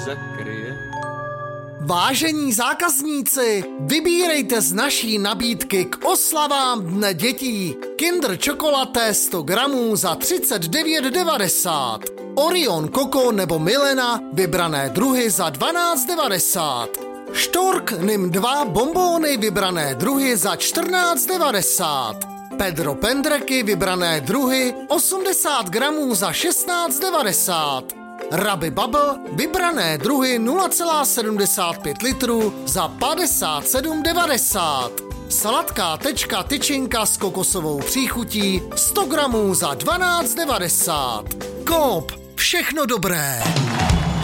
zakryje. Vážení zákazníci, vybírejte z naší nabídky k oslavám Dne dětí. Kinder čokolaté 100 gramů za 39,90. Orion Coco nebo Milena vybrané druhy za 12,90. Štork Nim 2 bombóny vybrané druhy za 14,90. Pedro Pendreky vybrané druhy 80 gramů za 16,90. Raby Bubble vybrané druhy 0,75 litrů za 57,90. Sladká tečka tyčinka s kokosovou příchutí 100 gramů za 12,90. Coop, všechno dobré.